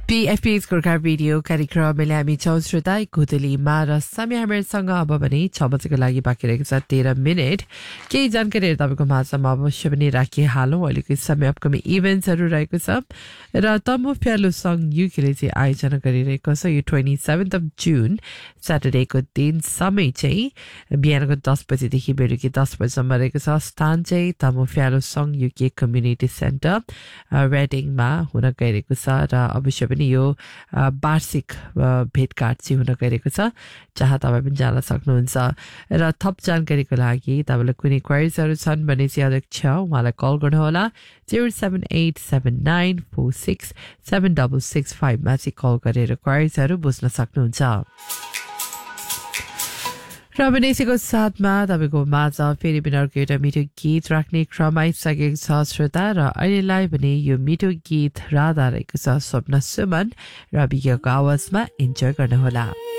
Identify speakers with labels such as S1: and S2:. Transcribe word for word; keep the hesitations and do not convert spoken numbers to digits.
S1: पीएफपी's Gorkha video कार्यक्रमले हामी छौँ श्रोता गोदलीमा र समय हामीसँग अब भने छ बजेको लागि बाँकी रहेको छ तेह्र मिनट केही जानकारीहरू तपाईँको माझमा अवश्य पनि राखिहालौँ अहिलेको समय अपकमिङ इभेन्ट्सहरू रहेको छ र तमु फ्यालो सङ युकेले चाहिँ आयोजना गरिरहेको छ यो ट्वेन्टी सेभेन्थ अफ जुन स्याटरडेको दिन समय चाहिँ बिहानको दस बजेदेखि बेलुकी दस बजीसम्म रहेको छ स्थान चाहिँ तमु फ्यालो सङ युके कम्युनिटी सेन्टर रेडिङमा हुन गइरहेको छ र अवश्य पनि यो वार्षिक भेटघाट चाहिँ हुन गइरहेको छ जहाँ तपाईँ पनि जान सक्नुहुन्छ र थप जानकारीको लागि तपाईँलाई कुनै क्वेरिजहरू छन् भने चाहिँ अध्यक्ष उहाँलाई कल गर्नुहोला zero seven at seven nine four six seven double six फाइभमा चाहिँ कल गरेर क्वेरिजहरू बुझ्न सक्नुहुन्छ र पनि यसैको साथमा तपाईँको माझ फेरि पनि अर्को एउटा मिठो गीत राख्ने क्रम आइसकेको छ श्रोता र अहिलेलाई पनि यो मिठो गीत राधा रहेको छ स्वप्न सुमन र विज्ञको आवाजमा इन्जोय गर्नुहोला